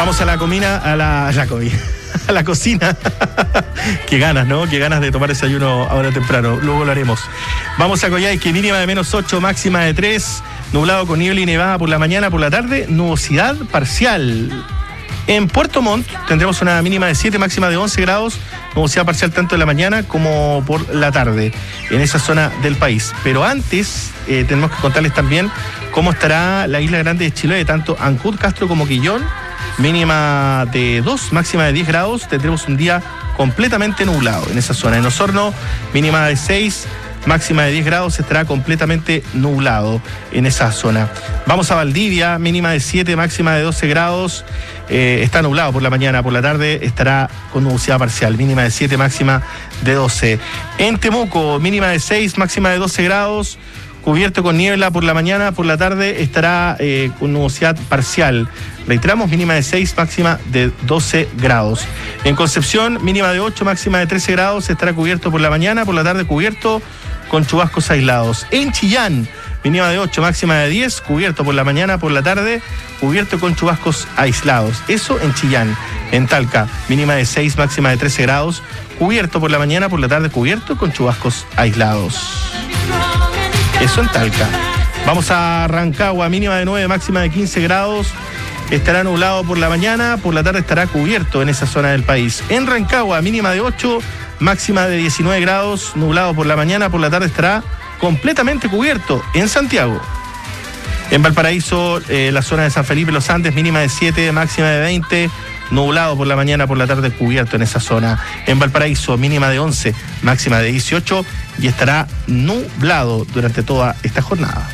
Vamos a la comida, a la cocina. Qué ganas, ¿no? Qué ganas de tomar desayuno ahora temprano. Luego lo haremos. Vamos a Coyhaique, mínima de -8, máxima de 3. Nublado con niebla y nevada por la mañana, por la tarde, nubosidad parcial. En Puerto Montt tendremos una mínima de 7, máxima de 11 grados, nubosidad parcial tanto en la mañana como por la tarde, en esa zona del país. Pero antes tenemos que contarles también cómo estará la Isla Grande de Chiloé, tanto Ancud, Castro como Quillón, mínima de 2, máxima de 10 grados, tendremos un día completamente nublado en esa zona. En Osorno, mínima de 6, máxima de 10 grados, estará completamente nublado en esa zona. Vamos a Valdivia, mínima de 7, máxima de 12 grados, está nublado por la mañana, por la tarde estará con nubosidad parcial, mínima de 7, máxima de 12. En Temuco, mínima de 6, máxima de 12 grados, cubierto con niebla por la mañana, por la tarde estará con nubosidad parcial. Reiteramos, mínima de 6, máxima de 12 grados. En Concepción, mínima de 8, máxima de 13 grados, estará cubierto por la mañana, por la tarde cubierto con chubascos aislados. En Chillán, mínima de 8, máxima de 10, cubierto por la mañana, por la tarde, cubierto con chubascos aislados. Eso en Chillán. En Talca, mínima de 6, máxima de 13 grados, cubierto por la mañana, por la tarde, cubierto con chubascos aislados. Eso en Talca. Vamos a Rancagua, mínima de 9, máxima de 15 grados. Estará nublado por la mañana, por la tarde estará cubierto en esa zona del país. En Rancagua, mínima de 8, máxima de 19 grados, nublado por la mañana, por la tarde estará completamente cubierto. En Santiago. En Valparaíso, la zona de San Felipe, Los Andes, mínima de 7, máxima de 20, nublado por la mañana, por la tarde cubierto en esa zona. En Valparaíso, mínima de 11, máxima de 18 y estará nublado durante toda esta jornada.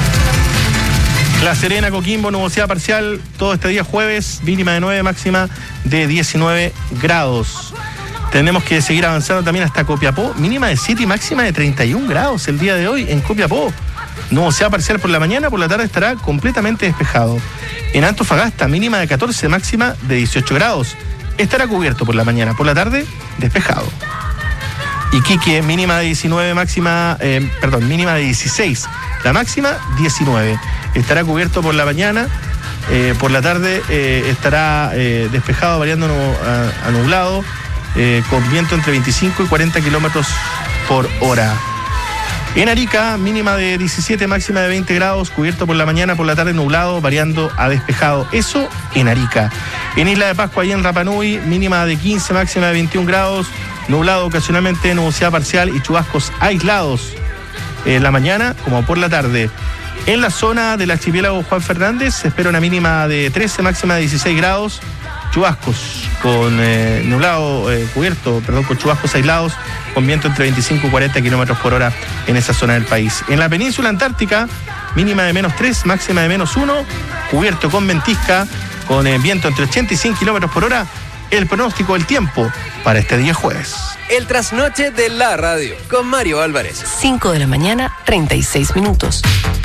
La Serena, Coquimbo, nubosidad parcial todo este día jueves, mínima de 9, máxima de 19 grados. Tenemos que seguir avanzando también hasta Copiapó, mínima de 7 y máxima de 31 grados el día de hoy en Copiapó. Nubosidad parcial por la mañana, por la tarde estará completamente despejado. En Antofagasta, mínima de 14, máxima de 18 grados. Estará cubierto por la mañana, por la tarde despejado. Iquique, mínima de 19, mínima de 16. La máxima, 19. Estará cubierto por la mañana, por la tarde estará despejado, variando a nublado, con viento entre 25 y 40 kilómetros por hora. En Arica, mínima de 17, máxima de 20 grados, cubierto por la mañana, por la tarde nublado, variando a despejado. Eso en Arica. En Isla de Pascua y en Rapa Nui, mínima de 15, máxima de 21 grados, nublado ocasionalmente, nubosidad parcial y chubascos aislados en la mañana como por la tarde. En la zona del archipiélago Juan Fernández se espera una mínima de 13, máxima de 16 grados, chubascos con nublado cubierto, con chubascos aislados, con viento entre 25 y 40 kilómetros por hora en esa zona del país. En la península antártica, mínima de -3, máxima de -1, cubierto con ventisca, con viento entre 80 y 100 kilómetros por hora. El pronóstico del tiempo para este día jueves. El trasnoche de la radio con Mario Álvarez. 5 de la mañana, 36 minutos.